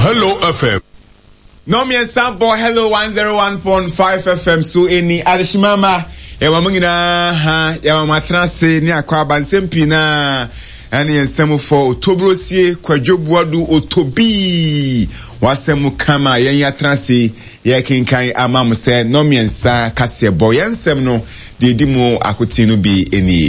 Hello FM. No me sample Hello 101.5 FM so any adishimama ewa mungina ha ewa matrase ni akwa bansempi na ene ensemu for otobrosie kwadwobuadu otobi wasemu kama yen yatrase ye kinkan amam se no me nsa kase boy ensem no de di mu akotinu bi eni